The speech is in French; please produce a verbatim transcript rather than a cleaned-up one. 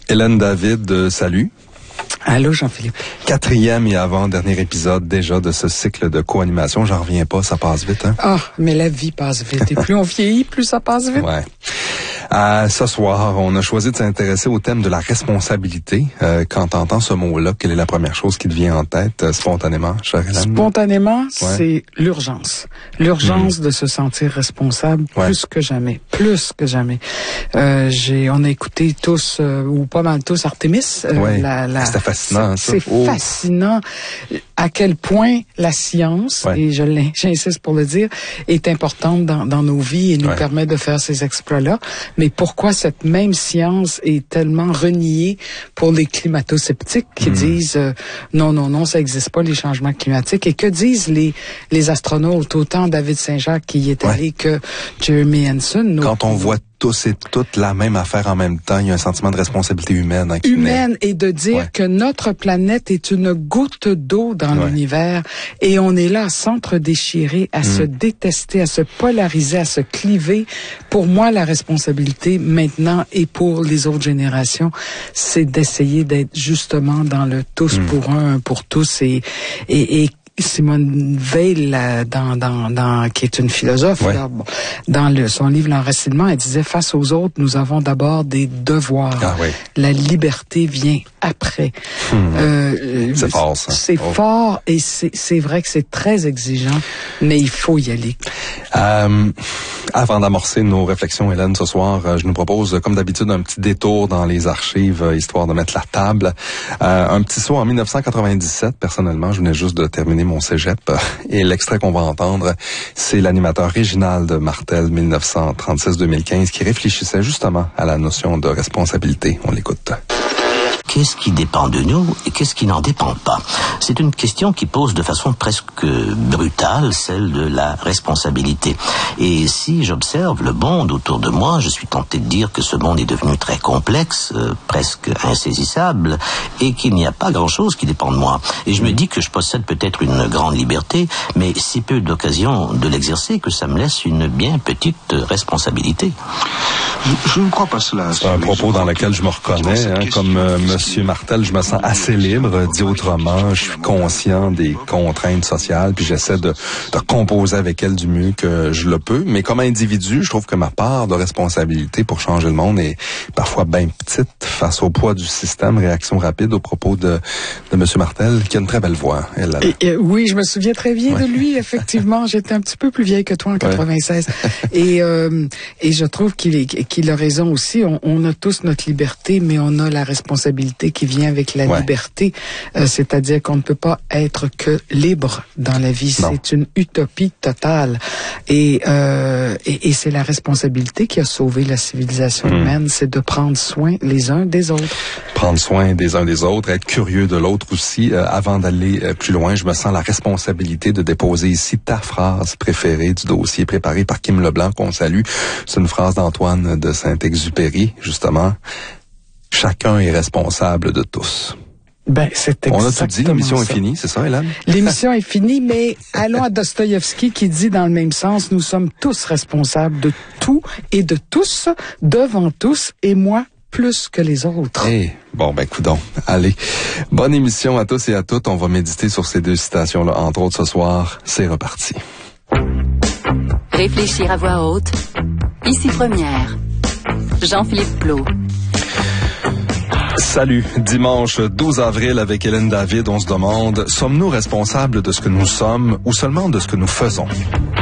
Hélène David, euh, salut. Allô, Jean-Philippe. Quatrième et avant-dernier épisode déjà de ce cycle de co-animation. J'en reviens pas, ça passe vite, hein? Ah, mais la vie passe vite. Et plus on vieillit, plus ça passe vite. Ouais. Euh, ce soir, on a choisi de s'intéresser au thème de la responsabilité. Euh, quand t'entends ce mot-là, quelle est la première chose qui te vient en tête euh, spontanément, chère Hélène? Spontanément, ouais. c'est l'urgence. L'urgence mmh. de se sentir responsable ouais. plus que jamais. Plus que jamais. Euh, j'ai, on a écouté tous, euh, ou pas mal tous, Artemis. Euh, ouais. la, la, C'était fascinant, c'est, ça. C'est oh. fascinant à quel point la science, ouais. et je j'insiste pour le dire, est importante dans, dans nos vies et nous ouais. permet de faire ces exploits-là. Mais pourquoi cette même science est tellement reniée pour les climato-sceptiques qui mmh. disent euh, non, non, non, ça n'existe pas, les changements climatiques. Et que disent les, les astronautes, autant David Saint-Jacques qui y est allé ouais. que Jeremy Hansen. Nos, Quand on voit tous et toutes la même affaire en même temps, il y a un sentiment de responsabilité humaine. Hein, qui humaine, naît. Et de dire ouais. que notre planète est une goutte d'eau dans ouais. l'univers et on est là à s'entre-déchirer, à mmh. se détester, à se polariser, à se cliver. Pour moi, la responsabilité maintenant et pour les autres générations, c'est d'essayer d'être justement dans le tous mmh. pour un, un pour tous et, et, et Simone Veil, là, dans, dans, dans, qui est une philosophe, ouais. là, bon, dans le, son livre L'Enracinement, elle disait, face aux autres, nous avons d'abord des devoirs. Ah, oui. La liberté vient après. Mmh. Euh, c'est fort, ça. C'est oh. fort et c'est, c'est vrai que c'est très exigeant, mais il faut y aller. Euh, avant d'amorcer nos réflexions, Hélène, ce soir, je nous propose, comme d'habitude, un petit détour dans les archives, histoire de mettre la table. Euh, un petit saut en dix-neuf cent quatre-vingt-dix-sept, personnellement, je venais juste de terminer mon cégep, et l'extrait qu'on va entendre, c'est l'animateur Réginald Martel, dix-neuf cent trente-six deux mille quinze, qui réfléchissait justement à la notion de responsabilité. On l'écoute. Qu'est-ce qui dépend de nous et qu'est-ce qui n'en dépend pas? C'est une question qui pose de façon presque brutale celle de la responsabilité. Et si j'observe le monde autour de moi, je suis tenté de dire que ce monde est devenu très complexe, euh, presque insaisissable, et qu'il n'y a pas grand-chose qui dépend de moi. Et je me dis que je possède peut-être une grande liberté, mais si peu d'occasion de l'exercer que ça me laisse une bien petite responsabilité. Je, je ne crois pas cela. C'est un propos dans lequel je me reconnais, hein, comme euh, Monsieur Martel, je me sens assez libre. Dit autrement, je suis conscient des contraintes sociales, puis j'essaie de, de composer avec elles du mieux que je le peux. Mais comme individu, je trouve que ma part de responsabilité pour changer le monde est parfois bien petite face au poids du système. Réaction rapide au propos de, de Monsieur Martel, qui a une très belle voix. Elle, elle. Et, et, oui, je me souviens très bien ouais. de lui, effectivement. J'étais un petit peu plus vieille que toi en quatre-vingt-seize. Ouais. et, euh, et je trouve qu'il, est, qu'il a raison aussi. On, on a tous notre liberté, mais on a la responsabilité qui vient avec la ouais. liberté, euh, c'est-à-dire qu'on ne peut pas être que libre dans la vie. Non. C'est une utopie totale. Et, euh, et, et c'est la responsabilité qui a sauvé la civilisation mmh. humaine, c'est de prendre soin les uns des autres. Prendre soin des uns des autres, être curieux de l'autre aussi. Euh, avant d'aller euh, plus loin, je me sens la responsabilité de déposer ici ta phrase préférée du dossier préparé par Kim Leblanc, qu'on salue. C'est une phrase d'Antoine de Saint-Exupéry, justement. Chacun est responsable de tous. Ben, c'est exactement On a tout dit, l'émission ça. est finie, c'est ça, Hélène? L'émission est finie, mais allons à Dostoïevski qui dit dans le même sens, nous sommes tous responsables de tout et de tous, devant tous, et moi, plus que les autres. Hey, bon, ben, coudonc. Allez. Bonne émission à tous et à toutes. On va méditer sur ces deux citations-là, entre autres, ce soir. C'est reparti. Réfléchir à voix haute. Ici Première. Jean-Philippe Plot. Salut. Dimanche douze avril avec Hélène David, on se demande, sommes-nous responsables de ce que nous sommes ou seulement de ce que nous faisons?